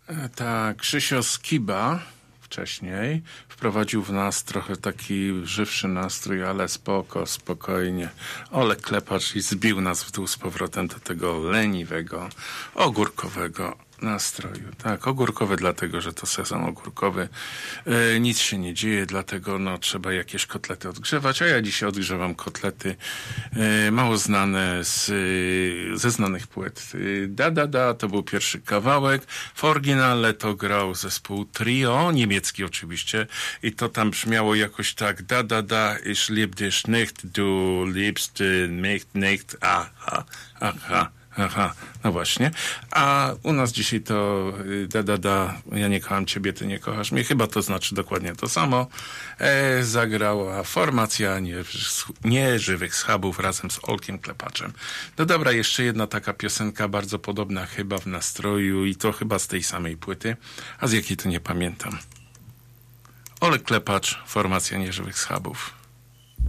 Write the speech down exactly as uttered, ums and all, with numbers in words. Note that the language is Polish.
Tak, Krzysio Skiba wcześniej wprowadził w nas trochę taki żywszy nastrój, ale spoko, spokojnie. Olek Klepacz i zbił nas w dół z powrotem do tego leniwego, ogórkowego nastroju. Tak, ogórkowy dlatego, że to sezon ogórkowy. E, nic się nie dzieje, dlatego no, trzeba jakieś kotlety odgrzewać, a ja dzisiaj odgrzewam kotlety e, mało znane z, ze znanych płyt. E, da, da, da, to był pierwszy kawałek. W oryginale to grał zespół Trio, niemiecki oczywiście, i to tam brzmiało jakoś tak: da, da, da, ich lieb dich nicht, du liebst mich nicht, aha, aha. Aha, no właśnie. A u nas dzisiaj to da, da, da, ja nie kocham ciebie, ty nie kochasz mnie. Chyba to znaczy dokładnie to samo. E, zagrała formacja Nieżywych Schabów razem z Olkiem Klepaczem. No dobra, jeszcze jedna taka piosenka, bardzo podobna chyba w nastroju i to chyba z tej samej płyty, a z jakiej to nie pamiętam. Olek Klepacz, formacja Nieżywych Schabów.